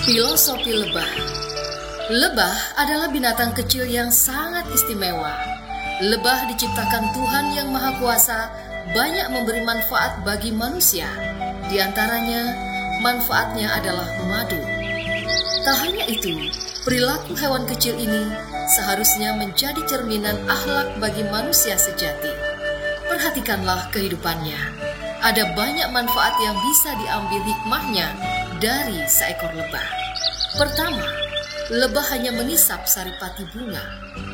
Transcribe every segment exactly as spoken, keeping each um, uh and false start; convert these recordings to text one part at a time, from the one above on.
Filosofi lebah. Lebah adalah binatang kecil yang sangat istimewa. Lebah diciptakan Tuhan yang Maha Kuasa, banyak memberi manfaat bagi manusia. Di antaranya, manfaatnya adalah madu. Tak hanya itu, perilaku hewan kecil ini seharusnya menjadi cerminan akhlak bagi manusia sejati. Perhatikanlah kehidupannya. Ada banyak manfaat yang bisa diambil hikmahnya dari seekor lebah. Pertama, lebah hanya mengisap saripati bunga.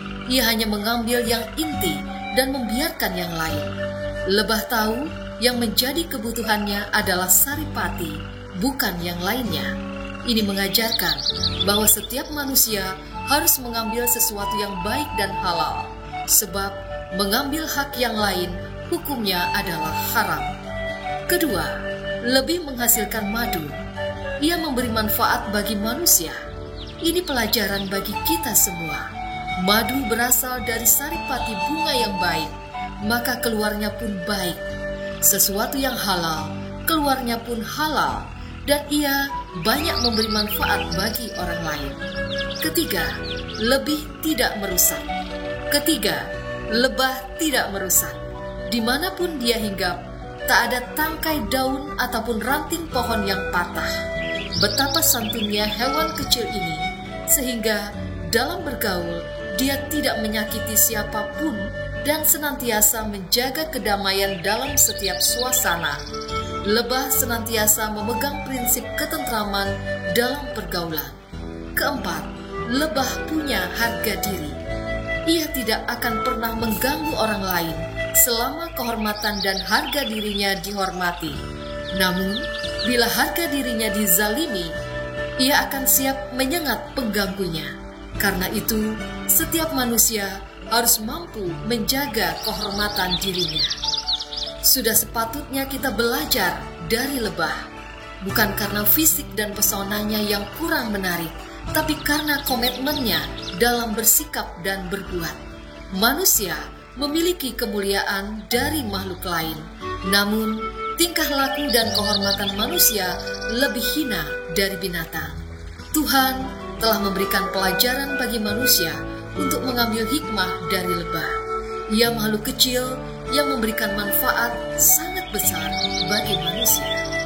Ia hanya mengambil yang inti dan membiarkan yang lain. Lebah tahu yang menjadi kebutuhannya adalah saripati, bukan yang lainnya. Ini mengajarkan bahwa setiap manusia harus mengambil sesuatu yang baik dan halal, sebab mengambil hak yang lain hukumnya adalah haram. Kedua, lebih menghasilkan madu. Ia memberi manfaat bagi manusia. Ini pelajaran bagi kita semua. Madu berasal dari saripati bunga yang baik, maka keluarnya pun baik. Sesuatu yang halal, keluarnya pun halal, dan ia banyak memberi manfaat bagi orang lain. Ketiga, lebih tidak merusak. Ketiga, lebah tidak merusak. Dimanapun dia hinggap, tak ada tangkai daun ataupun ranting pohon yang patah. Betapa santunnya hewan kecil ini, sehingga dalam bergaul, dia tidak menyakiti siapapun dan senantiasa menjaga kedamaian dalam setiap suasana. Lebah senantiasa memegang prinsip ketentraman dalam pergaulan. Keempat, lebah punya harga diri. Ia tidak akan pernah mengganggu orang lain selama kehormatan dan harga dirinya dihormati. Namun, bila harga dirinya dizalimi, ia akan siap menyengat pengganggunya. Karena itu, setiap manusia harus mampu menjaga kehormatan dirinya. Sudah sepatutnya kita belajar dari lebah, bukan karena fisik dan pesonanya yang kurang menarik, tapi karena komitmennya dalam bersikap dan berbuat. Manusia memiliki kemuliaan dari makhluk lain, namun tingkah laku dan kehormatan manusia lebih hina dari binatang. Tuhan telah memberikan pelajaran bagi manusia untuk mengambil hikmah dari lebah. Ia makhluk kecil yang memberikan manfaat sangat besar bagi manusia.